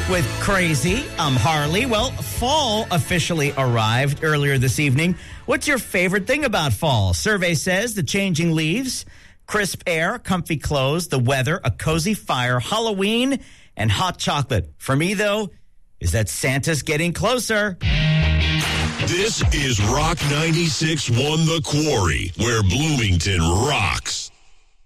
with Crazy. I'm Harley. Well, fall officially arrived earlier this evening. What's your favorite thing about fall? Survey says the changing leaves, crisp air, comfy clothes, the weather, a cozy fire, Halloween, and hot chocolate. For me, though, is that Santa's getting closer. This is Rock 96.1 The Quarry, where Bloomington rocks.